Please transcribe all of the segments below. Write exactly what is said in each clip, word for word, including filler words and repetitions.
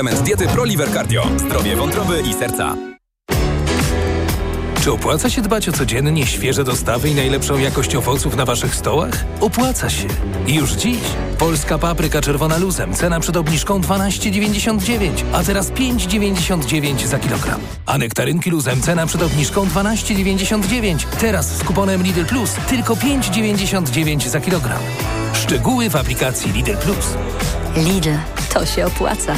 Element diety ProLiver Cardio. Zdrowie wątroby i serca. Czy opłaca się dbać o codziennie świeże dostawy i najlepszą jakość owoców na Waszych stołach? Opłaca się. I już dziś. Polska papryka czerwona luzem. Cena przed obniżką dwanaście dziewięćdziesiąt dziewięć, a teraz pięć dziewięćdziesiąt dziewięć za kilogram. A nektarynki luzem. Cena przed obniżką dwanaście dziewięćdziesiąt dziewięć. Teraz z kuponem Lidl Plus tylko pięć dziewięćdziesiąt dziewięć za kilogram. Szczegóły w aplikacji Lidl Plus. Lidl, to się opłaca.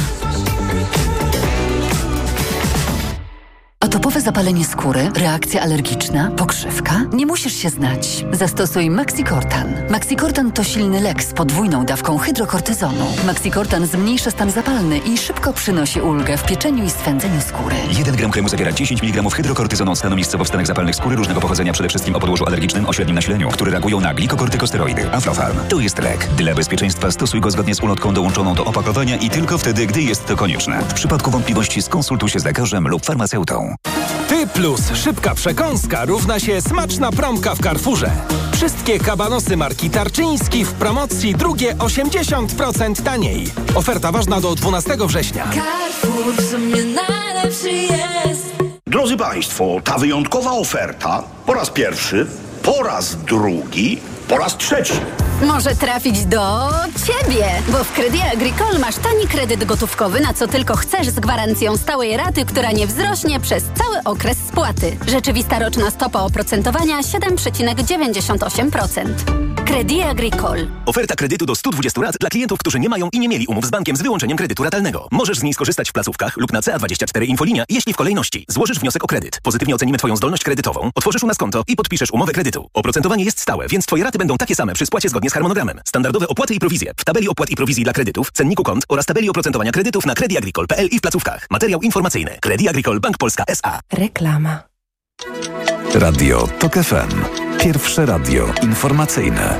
Atopowe zapalenie skóry, reakcja alergiczna, pokrzywka? Nie musisz się znać. Zastosuj Maxicortan. Maxicortan to silny lek z podwójną dawką hydrokortyzonu. Maxicortan zmniejsza stan zapalny i szybko przynosi ulgę w pieczeniu i swędzeniu skóry. jeden gram kremu zawiera dziesięć miligramów hydrokortyzonu od stanu miejscowo w stanach zapalnych skóry różnego pochodzenia, przede wszystkim o podłożu alergicznym o średnim nasileniu, które reagują na glikokortykosteroidy. Aflofarm. To jest lek. Dla bezpieczeństwa stosuj go zgodnie z ulotką dołączoną do opakowania i tylko wtedy, gdy jest to konieczne. W przypadku wątpliwości skonsultuj się z lekarzem lub farmaceutą. Ty plus szybka przekąska równa się smaczna promka w Carrefourze. Wszystkie kabanosy marki Tarczyński w promocji, drugie osiemdziesiąt procent taniej. Oferta ważna do dwunastego września. Carrefour w sumie najlepszy jest. Drodzy Państwo, ta wyjątkowa oferta po raz pierwszy, po raz drugi, po raz trzeci. Może trafić do Ciebie, bo w Crédit Agricole masz tani kredyt gotówkowy, na co tylko chcesz, z gwarancją stałej raty, która nie wzrośnie przez cały okres spłaty. Rzeczywista roczna stopa oprocentowania siedem przecinek dziewięćdziesiąt osiem procent. Crédit Agricole. Oferta kredytu do stu dwudziestu rat dla klientów, którzy nie mają i nie mieli umów z bankiem z wyłączeniem kredytu ratalnego. Możesz z niej skorzystać w placówkach lub na C A dwadzieścia cztery Infolinia, jeśli w kolejności złożysz wniosek o kredyt. Pozytywnie ocenimy Twoją zdolność kredytową, otworzysz u nas konto i podpiszesz umowę kredytu. Oprocentowanie jest stałe, więc Twoje raty będą takie same przy spłacie zgodnie z harmonogramem. Standardowe opłaty i prowizje w tabeli opłat i prowizji dla kredytów, cenniku kont oraz tabeli oprocentowania kredytów na credit agricole kropka p l i w placówkach. Materiał informacyjny. Crédit Agricole Bank Polska S A. Reklama. Radio TOK F M. Pierwsze radio informacyjne.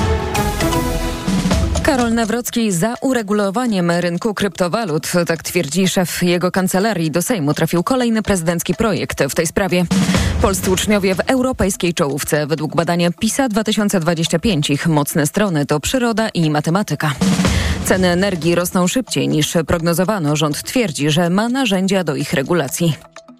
Karol Nawrocki za uregulowaniem rynku kryptowalut. Tak twierdzi szef jego kancelarii. Do Sejmu trafił kolejny prezydencki projekt w tej sprawie. Polscy uczniowie w europejskiej czołówce. Według badania PISA dwa tysiące dwadzieścia pięć ich mocne strony to przyroda i matematyka. Ceny energii rosną szybciej niż prognozowano. Rząd twierdzi, że ma narzędzia do ich regulacji.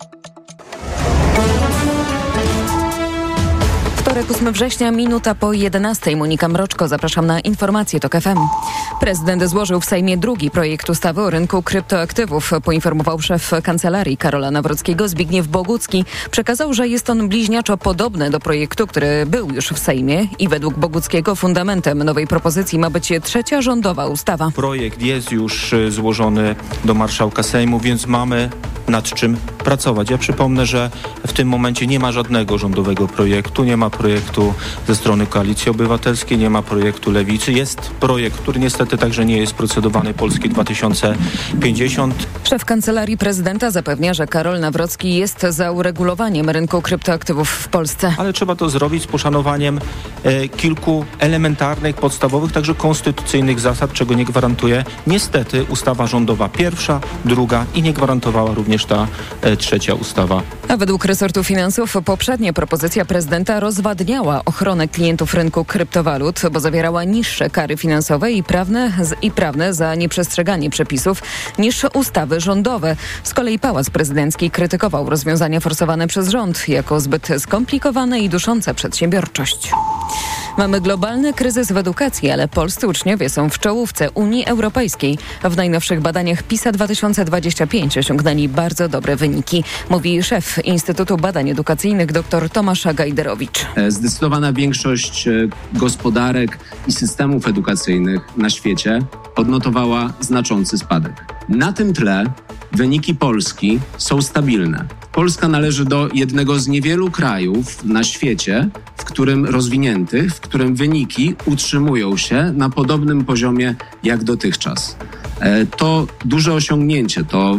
Wtorek, ósmego września, minuta po jedenastej. Monika Mroczko, zapraszam na informacje TOK F M. Prezydent złożył w Sejmie drugi projekt ustawy o rynku kryptoaktywów. Poinformował szef kancelarii Karola Nawrockiego Zbigniew Bogucki. Przekazał, że jest on bliźniaczo podobny do projektu, który był już w Sejmie i według Boguckiego fundamentem nowej propozycji ma być trzecia rządowa ustawa. Projekt jest już złożony do marszałka Sejmu, więc mamy nad czym pracować. Ja przypomnę, że w tym momencie nie ma żadnego rządowego projektu, nie ma projektu ze strony Koalicji Obywatelskiej, nie ma projektu Lewicy. Jest projekt, który niestety także nie jest procedowany, Polski dwa tysiące pięćdziesiąt. Szef Kancelarii Prezydenta zapewnia, że Karol Nawrocki jest za uregulowaniem rynku kryptoaktywów w Polsce. Ale trzeba to zrobić z poszanowaniem e, kilku elementarnych, podstawowych, także konstytucyjnych zasad, czego nie gwarantuje niestety ustawa rządowa pierwsza, druga i nie gwarantowała również ta e, trzecia ustawa. A według resortu finansów poprzednia propozycja prezydenta rozwadniała ochronę klientów rynku kryptowalut, bo zawierała niższe kary finansowe i prawne, i prawne za nieprzestrzeganie przepisów niż ustawy rządowe. Z kolei Pałac Prezydencki krytykował rozwiązania forsowane przez rząd jako zbyt skomplikowane i duszące przedsiębiorczość. Mamy globalny kryzys w edukacji, ale polscy uczniowie są w czołówce Unii Europejskiej. W najnowszych badaniach PISA dwa tysiące dwadzieścia pięć osiągnęli bardzo dobre wyniki, mówi szef Instytutu Badań Edukacyjnych dr Tomasz Gajderowicz. Zdecydowana większość gospodarek i systemów edukacyjnych na świecie odnotowała znaczący spadek. Na tym tle wyniki Polski są stabilne. Polska należy do jednego z niewielu krajów na świecie, w którym rozwiniętych, w którym wyniki utrzymują się na podobnym poziomie jak dotychczas. To duże osiągnięcie, to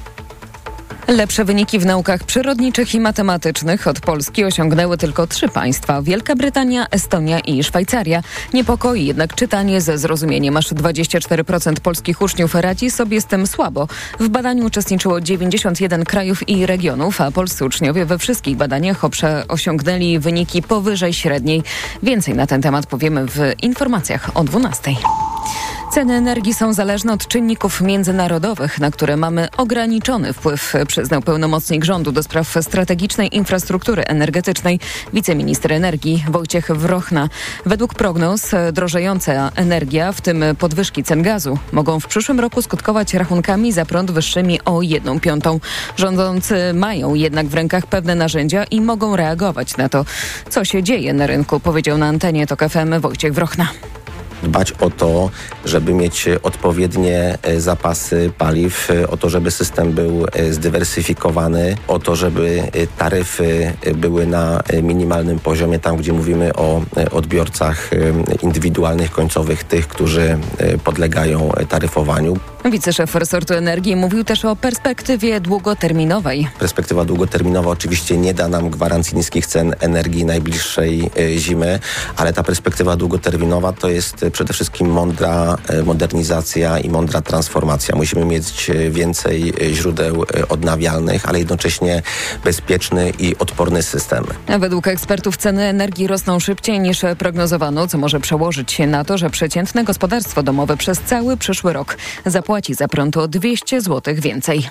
Lepsze wyniki w naukach przyrodniczych i matematycznych od Polski osiągnęły tylko trzy państwa: Wielka Brytania, Estonia i Szwajcaria. Niepokoi jednak czytanie ze zrozumieniem. Aż dwadzieścia cztery procent polskich uczniów radzi sobie z tym słabo. W badaniu uczestniczyło dziewięćdziesiąt jeden krajów i regionów, a polscy uczniowie we wszystkich badaniach obsze osiągnęli wyniki powyżej średniej. Więcej na ten temat powiemy w informacjach o dwunastej. Ceny energii są zależne od czynników międzynarodowych, na które mamy ograniczony wpływ, przyznał pełnomocnik rządu do spraw strategicznej infrastruktury energetycznej, wiceminister energii Wojciech Wrochna. Według prognoz drożejąca energia, w tym podwyżki cen gazu, mogą w przyszłym roku skutkować rachunkami za prąd wyższymi o jedną piątą. Rządzący mają jednak w rękach pewne narzędzia i mogą reagować na to, co się dzieje na rynku, powiedział na antenie TOK F M Wojciech Wrochna. Dbać o to, żeby mieć odpowiednie zapasy paliw, o to, żeby system był zdywersyfikowany, o to, żeby taryfy były na minimalnym poziomie, tam gdzie mówimy o odbiorcach indywidualnych, końcowych, tych, którzy podlegają taryfowaniu. Wiceszef resortu energii mówił też o perspektywie długoterminowej. Perspektywa długoterminowa oczywiście nie da nam gwarancji niskich cen energii najbliższej zimy, ale ta perspektywa długoterminowa to jest przede wszystkim mądra modernizacja i mądra transformacja. Musimy mieć więcej źródeł odnawialnych, ale jednocześnie bezpieczny i odporny system. A według ekspertów ceny energii rosną szybciej niż prognozowano, co może przełożyć się na to, że przeciętne gospodarstwo domowe przez cały przyszły rok zapłaci za prąd o dwieście złotych więcej.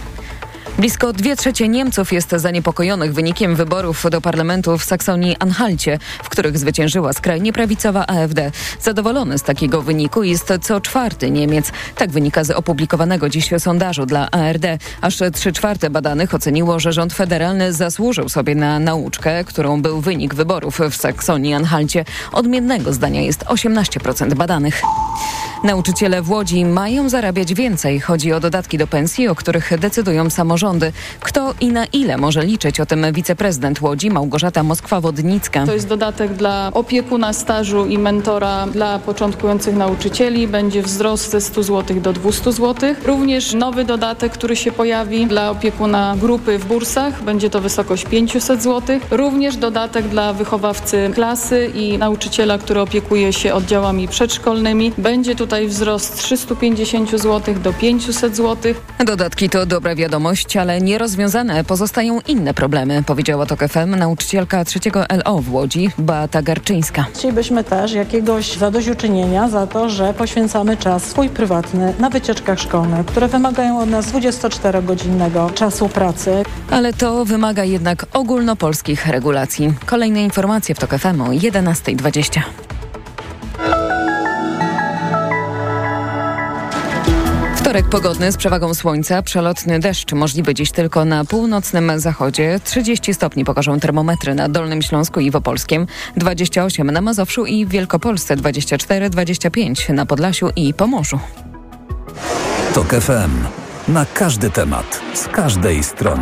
Blisko dwie trzecie Niemców jest zaniepokojonych wynikiem wyborów do parlamentu w Saksonii-Anhalcie, w których zwyciężyła skrajnie prawicowa A F D. Zadowolony z takiego wyniku jest co czwarty Niemiec. Tak wynika z opublikowanego dziś sondażu dla A R D. Aż trzy czwarte badanych oceniło, że rząd federalny zasłużył sobie na nauczkę, którą był wynik wyborów w Saksonii-Anhalcie. Odmiennego zdania jest osiemnaście procent badanych. Nauczyciele w Łodzi mają zarabiać więcej. Chodzi o dodatki do pensji, o których decydują samorządy. Kto i na ile może liczyć, o tym wiceprezydent Łodzi Małgorzata Moskwa-Wodnicka. To jest dodatek dla opiekuna stażu i mentora dla początkujących nauczycieli. Będzie wzrost ze stu złotych do dwustu złotych. Również nowy dodatek, który się pojawi dla opiekuna grupy w bursach. Będzie to wysokość pięćset złotych. Również dodatek dla wychowawcy klasy i nauczyciela, który opiekuje się oddziałami przedszkolnymi. Będzie tutaj wzrost z trzystu pięćdziesięciu złotych do pięciuset złotych. Dodatki to dobra wiadomość, ale nierozwiązane pozostają inne problemy, powiedziała TOK F M nauczycielka trzeciego L O w Łodzi Beata Garczyńska. Chcielibyśmy też jakiegoś zadośćuczynienia za to, że poświęcamy czas swój prywatny na wycieczkach szkolnych, które wymagają od nas dwudziestoczterogodzinnego czasu pracy. Ale to wymaga jednak ogólnopolskich regulacji. Kolejne informacje w TOK F M o jedenasta dwadzieścia. Wtorek pogodny z przewagą słońca, przelotny deszcz możliwy dziś tylko na północnym zachodzie. trzydzieści stopni pokażą termometry na Dolnym Śląsku i w Opolskiem, dwadzieścia osiem na Mazowszu i w Wielkopolsce, dwadzieścia cztery dwadzieścia pięć na Podlasiu i Pomorzu. TOK F M. Na każdy temat, z każdej strony.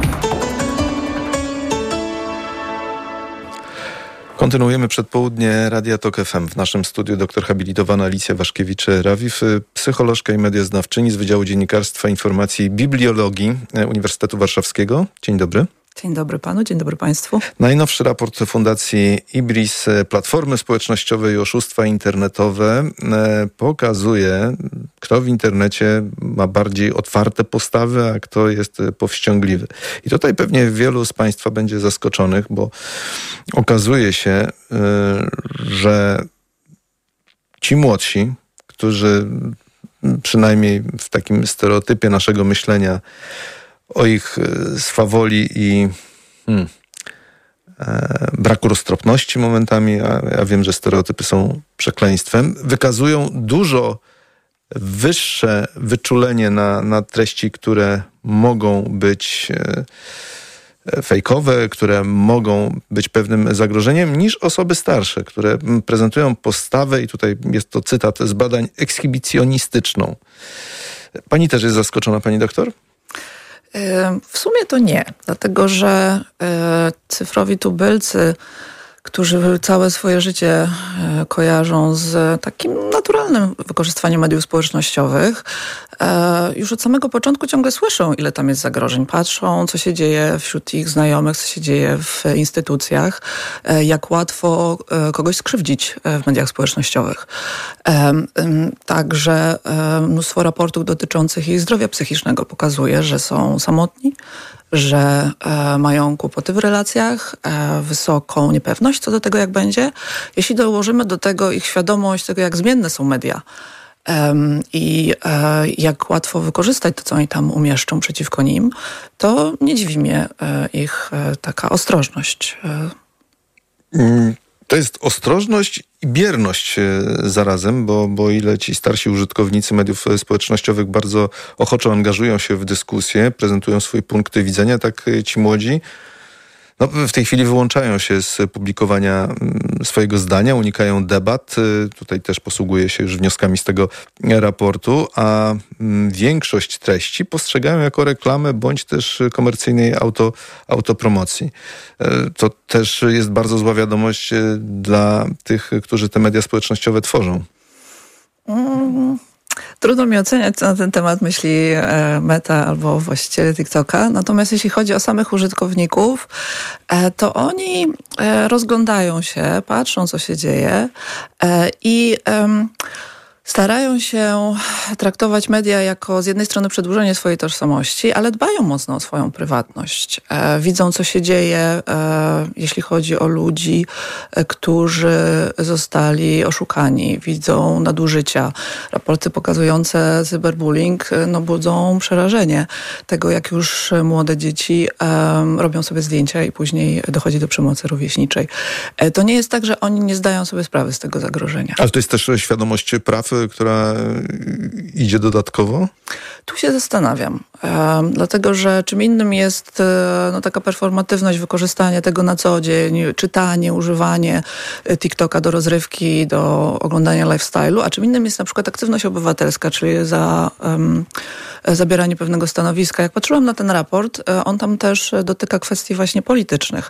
Kontynuujemy przedpołudnie Radia TOK F M. W naszym studiu doktor habilitowana Alicja Waszkiewicz-Rawif, psycholożka i medioznawczyni z Wydziału Dziennikarstwa, Informacji i Bibliologii Uniwersytetu Warszawskiego. Dzień dobry. Dzień dobry panu, dzień dobry państwu. Najnowszy raport Fundacji IBRIS, Platformy Społecznościowe i Oszustwa Internetowe, pokazuje, kto w internecie ma bardziej otwarte postawy, a kto jest powściągliwy. I tutaj pewnie wielu z państwa będzie zaskoczonych, bo okazuje się, że ci młodsi, którzy przynajmniej w takim stereotypie naszego myślenia o ich swawoli i hmm, e, braku roztropności momentami, a ja wiem, że stereotypy są przekleństwem, wykazują dużo wyższe wyczulenie na, na treści, które mogą być e, fejkowe, które mogą być pewnym zagrożeniem, niż osoby starsze, które prezentują postawę, i tutaj jest to cytat z badań, ekshibicjonistyczną. Pani też jest zaskoczona, pani doktor? W sumie to nie, dlatego że cyfrowi tubylcy, którzy całe swoje życie kojarzą z takim naturalnym wykorzystywaniem mediów społecznościowych, już od samego początku ciągle słyszą, ile tam jest zagrożeń. Patrzą, co się dzieje wśród ich znajomych, co się dzieje w instytucjach, jak łatwo kogoś skrzywdzić w mediach społecznościowych. Także mnóstwo raportów dotyczących ich zdrowia psychicznego pokazuje, że są samotni, że e, mają kłopoty w relacjach, e, wysoką niepewność co do tego, jak będzie. Jeśli dołożymy do tego ich świadomość tego, jak zmienne są media, um, i e, jak łatwo wykorzystać to, co oni tam umieszczą przeciwko nim, to nie dziwi mnie e, ich e, taka ostrożność. Mm. To jest ostrożność i bierność zarazem, bo, bo ile ci starsi użytkownicy mediów społecznościowych bardzo ochoczo angażują się w dyskusję, prezentują swoje punkty widzenia, tak ci młodzi no, w tej chwili wyłączają się z publikowania swojego zdania, unikają debat. Tutaj też posługuję się już wnioskami z tego raportu, a większość treści postrzegają jako reklamę bądź też komercyjnej auto, autopromocji. To też jest bardzo zła wiadomość dla tych, którzy te media społecznościowe tworzą. Mm. Trudno mi oceniać, co na ten temat myśli Meta albo właściciele TikToka. Natomiast jeśli chodzi o samych użytkowników, to oni rozglądają się, patrzą, co się dzieje i starają się traktować media jako z jednej strony przedłużenie swojej tożsamości, ale dbają mocno o swoją prywatność. E, widzą, co się dzieje, e, jeśli chodzi o ludzi, e, którzy zostali oszukani. Widzą nadużycia. Raporty pokazujące cyberbullying e, no, budzą przerażenie tego, jak już młode dzieci e, robią sobie zdjęcia i później dochodzi do przemocy rówieśniczej. E, to nie jest tak, że oni nie zdają sobie sprawy z tego zagrożenia. Ale to jest też świadomość praw, która idzie dodatkowo? Tu się zastanawiam, e, dlatego że czym innym jest e, no, taka performatywność, wykorzystanie tego na co dzień, czytanie, używanie TikToka do rozrywki, do oglądania lifestyle'u, a czym innym jest na przykład aktywność obywatelska, czyli za um, zabieranie pewnego stanowiska. Jak patrzyłam na ten raport, e, on tam też dotyka kwestii właśnie politycznych,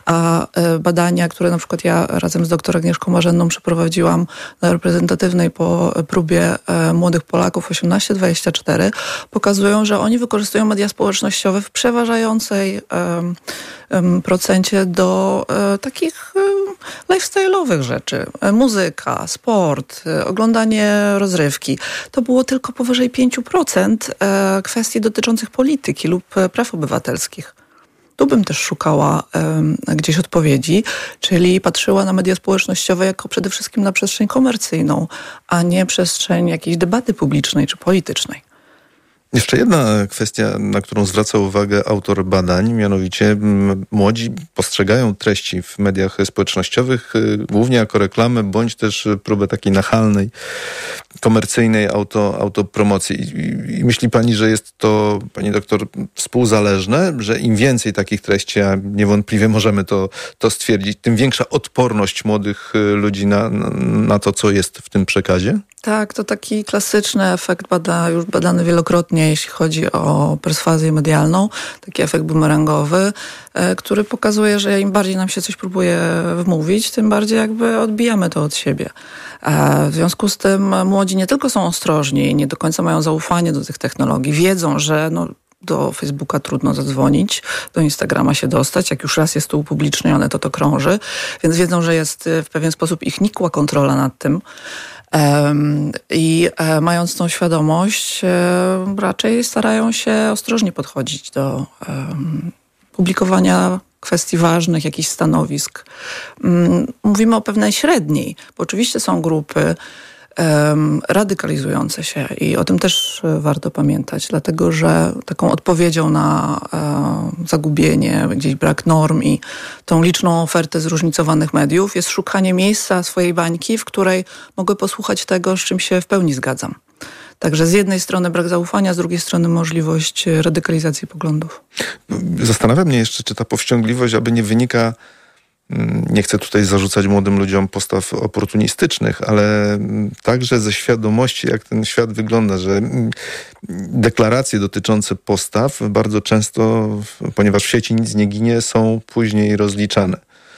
a e, badania, które na przykład ja razem z doktor Agnieszką Marzenną przeprowadziłam na reprezentatywnej po próbie e, młodych Polaków osiemnaście dwadzieścia cztery, pokazują, że oni wykorzystują media społecznościowe w przeważającej um, um, procencie do um, takich um, lifestyle'owych rzeczy. Muzyka, sport, oglądanie rozrywki. To było tylko powyżej pięć procent um, kwestii dotyczących polityki lub praw obywatelskich. Tu bym też szukała um, gdzieś odpowiedzi, czyli patrzyła na media społecznościowe jako przede wszystkim na przestrzeń komercyjną, a nie przestrzeń jakiejś debaty publicznej czy politycznej. Jeszcze jedna kwestia, na którą zwraca uwagę autor badań, mianowicie młodzi postrzegają treści w mediach społecznościowych głównie jako reklamę, bądź też próbę takiej nachalnej, komercyjnej auto, autopromocji. I, I myśli pani, że jest to, pani doktor, współzależne, że im więcej takich treści, a niewątpliwie możemy to, to stwierdzić, tym większa odporność młodych ludzi na, na to, co jest w tym przekazie? Tak, to taki klasyczny efekt, bada, już badany wielokrotnie, jeśli chodzi o perswazję medialną, taki efekt bumerangowy, e, który pokazuje, że im bardziej nam się coś próbuje wmówić, tym bardziej jakby odbijamy to od siebie. E, w związku z tym młodzi nie tylko są ostrożni, nie do końca mają zaufanie do tych technologii, wiedzą, że no, do Facebooka trudno zadzwonić, do Instagrama się dostać. Jak już raz jest to upublicznione, to to krąży. Więc wiedzą, że jest w pewien sposób ich nikła kontrola nad tym. Um, I e, mając tą świadomość, e, raczej starają się ostrożnie podchodzić do um, publikowania kwestii ważnych, jakichś stanowisk. Um, mówimy o pewnej średniej, bo oczywiście są grupy um, radykalizujące się i o tym też warto pamiętać, dlatego że taką odpowiedzią na um, zagubienie, gdzieś brak norm i tą liczną ofertę zróżnicowanych mediów jest szukanie miejsca swojej bańki, w której mogę posłuchać tego, z czym się w pełni zgadzam. Także z jednej strony brak zaufania, z drugiej strony możliwość radykalizacji poglądów. Zastanawia mnie jeszcze, czy ta powściągliwość aby nie wynika, nie chcę tutaj zarzucać młodym ludziom postaw oportunistycznych, ale także ze świadomości, jak ten świat wygląda, że deklaracje dotyczące postaw bardzo często, ponieważ w sieci nic nie ginie, są później rozliczane.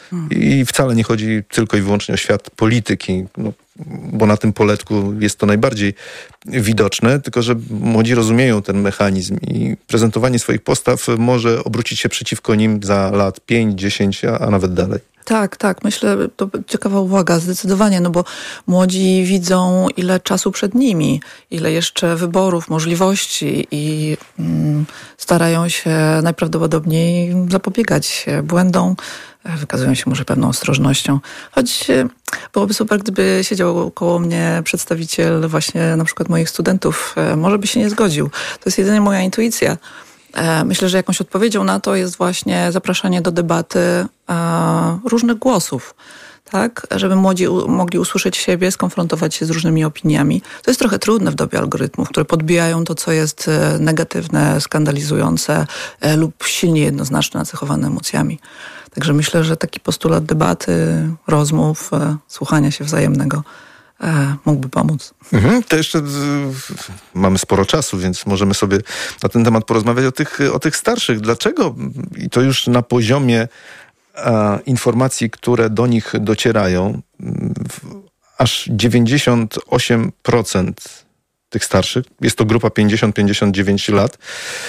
I wcale nie chodzi tylko i wyłącznie o świat polityki, no, bo na tym poletku jest to najbardziej widoczne, tylko że młodzi rozumieją ten mechanizm i prezentowanie swoich postaw może obrócić się przeciwko nim za lat pięć, dziesięć, a nawet dalej. Tak, tak. Myślę, to ciekawa uwaga, zdecydowanie, no bo młodzi widzą, ile czasu przed nimi, ile jeszcze wyborów, możliwości i mm, starają się najprawdopodobniej zapobiegać błędom, wykazują się może pewną ostrożnością. Choć byłoby super, gdyby siedział koło mnie przedstawiciel właśnie na przykład moich studentów. Może by się nie zgodził. To jest jedynie moja intuicja. Myślę, że jakąś odpowiedzią na to jest właśnie zapraszanie do debaty różnych głosów. Tak, żeby młodzi u, mogli usłyszeć siebie, skonfrontować się z różnymi opiniami. To jest trochę trudne w dobie algorytmów, które podbijają to, co jest negatywne, skandalizujące e, lub silnie jednoznaczne, nacechowane emocjami. Także myślę, że taki postulat debaty, rozmów, e, słuchania się wzajemnego e, mógłby pomóc. Mhm, to jeszcze z, mamy sporo czasu, więc możemy sobie na ten temat porozmawiać o tych, o tych starszych. Dlaczego, i to już na poziomie A informacji, które do nich docierają, aż dziewięćdziesiąt osiem procent tych starszych, jest to grupa pięćdziesiąt do pięćdziesięciu dziewięciu lat,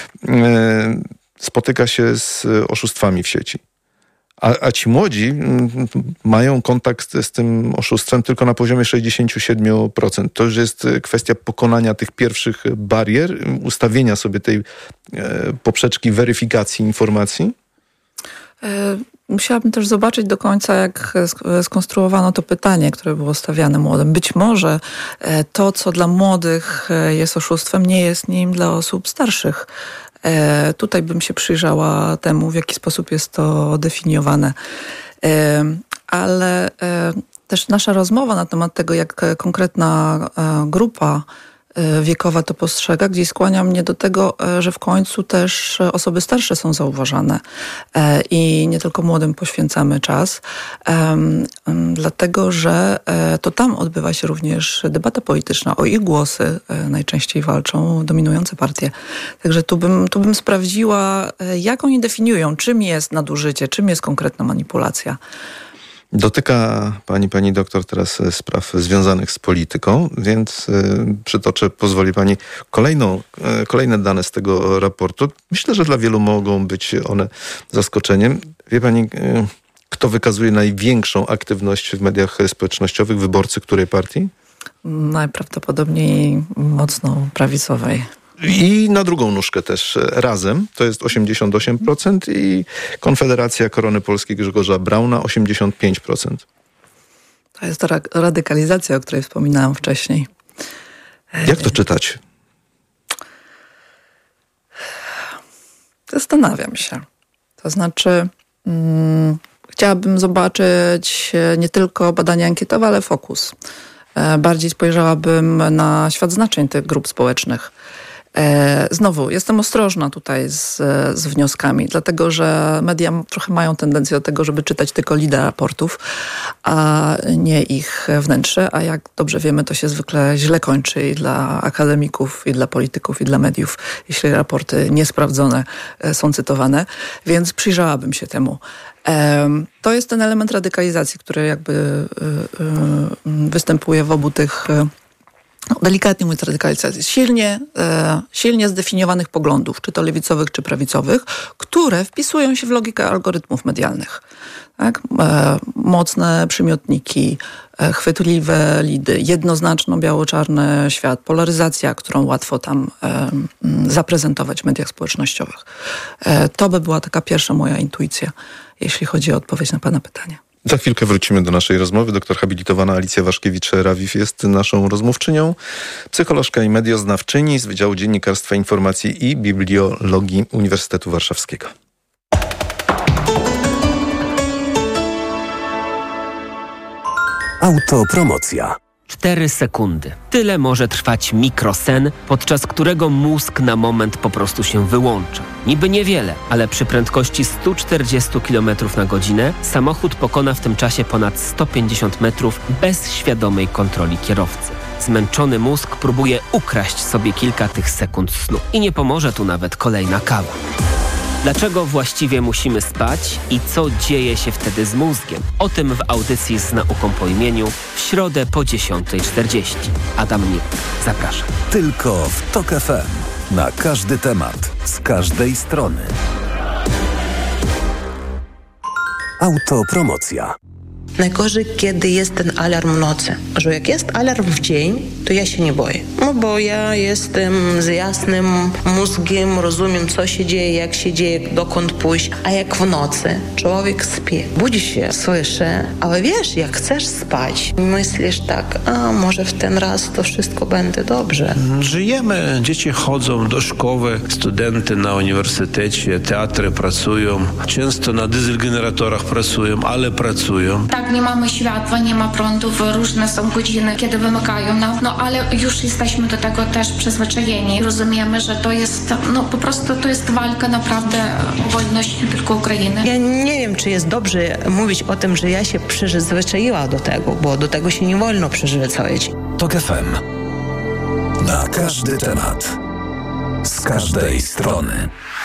spotyka się z oszustwami w sieci. A, a ci młodzi mają kontakt z tym oszustwem tylko na poziomie sześćdziesiąt siedem procent. To już jest kwestia pokonania tych pierwszych barier, ustawienia sobie tej poprzeczki weryfikacji informacji. Musiałabym też zobaczyć do końca, jak skonstruowano to pytanie, które było stawiane młodym. Być może to, co dla młodych jest oszustwem, nie jest nim dla osób starszych. Tutaj bym się przyjrzała temu, w jaki sposób jest to definiowane. Ale też nasza rozmowa na temat tego, jak konkretna grupa wiekowa to postrzega, gdzieś skłania mnie do tego, że w końcu też osoby starsze są zauważane i nie tylko młodym poświęcamy czas, dlatego że to tam odbywa się również debata polityczna. O ich głosy najczęściej walczą dominujące partie. Także tu bym, tu bym sprawdziła, jak oni definiują, czym jest nadużycie, czym jest konkretna manipulacja. Dotyka pani, pani doktor teraz spraw związanych z polityką, więc y, przytoczę, pozwoli pani, kolejną, y, kolejne dane z tego raportu. Myślę, że dla wielu mogą być one zaskoczeniem. Wie pani, y, kto wykazuje największą aktywność w mediach społecznościowych? Wyborcy której partii? Najprawdopodobniej mocno prawicowej. I na drugą nóżkę też Razem, to jest osiemdziesiąt osiem procent i Konfederacja Korony Polskiej Grzegorza Brauna osiemdziesiąt pięć procent. To jest ta radykalizacja, o której wspominałam wcześniej. Jak to czytać? Zastanawiam się. To znaczy, hmm, chciałabym zobaczyć nie tylko badania ankietowe, ale fokus. Bardziej spojrzałabym na świat znaczeń tych grup społecznych. Znowu, jestem ostrożna tutaj z, z wnioskami, dlatego że media trochę mają tendencję do tego, żeby czytać tylko lider raportów, a nie ich wnętrze, a jak dobrze wiemy, to się zwykle źle kończy i dla akademików, i dla polityków, i dla mediów, jeśli raporty niesprawdzone są cytowane, więc przyjrzałabym się temu. To jest ten element radykalizacji, który jakby występuje w obu tych, delikatnie mówiąc, radykalizacji, silnie, silnie zdefiniowanych poglądów, czy to lewicowych, czy prawicowych, które wpisują się w logikę algorytmów medialnych. Tak? Mocne przymiotniki, chwytliwe lidy, jednoznaczno biało-czarny świat, polaryzacja, którą łatwo tam zaprezentować w mediach społecznościowych. To by była taka pierwsza moja intuicja, jeśli chodzi o odpowiedź na pana pytanie. Za chwilkę wrócimy do naszej rozmowy. Doktor habilitowana Alicja Waszkiewicz-Rawif jest naszą rozmówczynią, psycholożka i medioznawczyni z Wydziału Dziennikarstwa, Informacji i Bibliologii Uniwersytetu Warszawskiego. Autopromocja. Cztery sekundy. Tyle może trwać mikrosen, podczas którego mózg na moment po prostu się wyłącza. Niby niewiele, ale przy prędkości sto czterdzieści kilometrów na godzinę samochód pokona w tym czasie ponad sto pięćdziesiąt metrów bez świadomej kontroli kierowcy. Zmęczony mózg próbuje ukraść sobie kilka tych sekund snu. I nie pomoże tu nawet kolejna kawa. Dlaczego właściwie musimy spać i co dzieje się wtedy z mózgiem? O tym w audycji z nauką po imieniu w środę po dziesiątej czterdzieści. Adam Nip, zapraszam. Tylko w Tok F M. Na każdy temat, z każdej strony. Autopromocja. Najgorzej, kiedy jest ten alarm w nocy. Że jak jest alarm w dzień, to ja się nie boję. No bo ja jestem z jasnym mózgiem, rozumiem, co się dzieje, jak się dzieje, dokąd pójść. A jak w nocy człowiek śpi, budzi się, słyszy, ale wiesz, jak chcesz spać, myślisz tak, a może w ten raz to wszystko będzie dobrze. Żyjemy, dzieci chodzą do szkoły, studenty na uniwersytecie, teatry pracują, często na dieselgeneratorach pracują, ale pracują. Tak, nie mamy światła, nie ma prądów, różne są godziny, kiedy wymykają nam, no ale już jesteśmy do tego też przyzwyczajeni. Rozumiemy, że to jest, no po prostu to jest walka naprawdę o wolność nie tylko Ukrainy. Ja nie wiem, czy jest dobrze mówić o tym, że ja się przyzwyczaiła do tego, bo do tego się nie wolno przyzwyczaić. TOK F M. Na każdy temat. Z każdej strony.